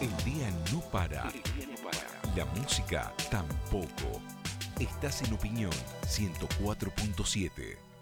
El día no para. La música tampoco. Estás en Opinión 104.7.